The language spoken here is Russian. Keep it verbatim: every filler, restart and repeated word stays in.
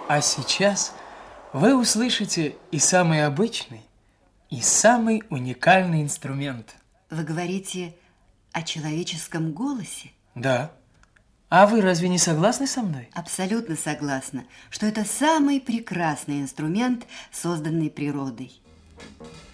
А сейчас вы услышите и самый обычный, и самый уникальный инструмент. Вы говорите о человеческом голосе? Да. А вы разве не согласны со мной? Абсолютно согласна, что это самый прекрасный инструмент, созданный природой.